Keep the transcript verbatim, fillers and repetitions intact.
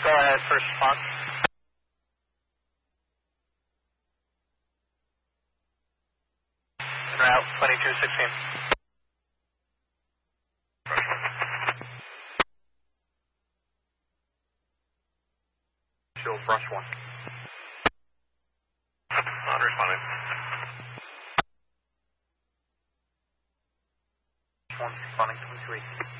Go ahead, first response. Route twenty-two sixteen. Chill, brush one. Not responding. One responding twenty-two eighteen.